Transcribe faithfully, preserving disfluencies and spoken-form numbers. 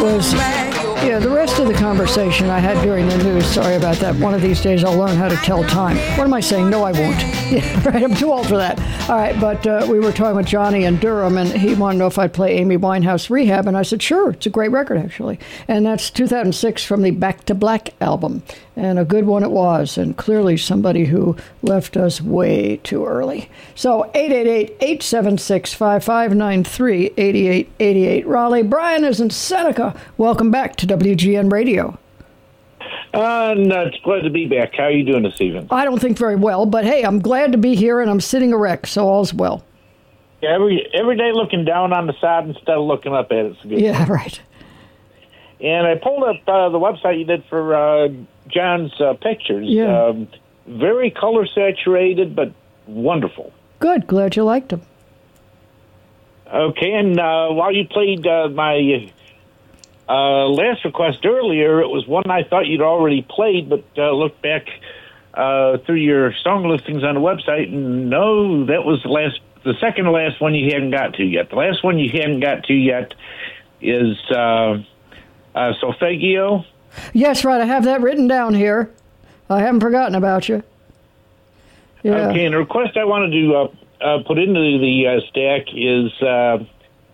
was, yeah, the rest of the conversation I had during the news. Sorry about that. One of these days I'll learn how to tell time. What am I saying? No, I won't. Yeah, right. I'm too old for that. All right. But uh, we were talking with Johnny in Durham, and he wanted to know if I'd play Amy Winehouse Rehab. And I said, sure. It's a great record, actually. And that's two thousand six from the Back to Black album. And a good one it was. And clearly somebody who left us way too early. So eight eight eight, eight seven six, five five nine three, eight eight eight eight. Raleigh, Brian is in Seneca. Welcome back to W G N Radio. Uh, no, it's glad to be back. How are you doing this evening? I don't think very well, but hey, I'm glad to be here, and I'm sitting erect, so all's well. Yeah, every every day looking down on the side instead of looking up at it. It's good. Yeah, right. And I pulled up uh, the website you did for uh, John's uh, pictures. Yeah. Um, very color saturated, but wonderful. Good. Glad you liked them. Okay, and uh, while you played uh, my uh, last request earlier, it was one I thought you'd already played, but uh, looked back uh, through your song listings on the website, and no, that was the last, the second to last one you hadn't got to yet. The last one you hadn't got to yet is uh, uh, Solfeggio. Yes, right. I have that written down here. I haven't forgotten about you. Yeah. Okay, and the request I wanted to uh, uh, put into the uh, stack is uh,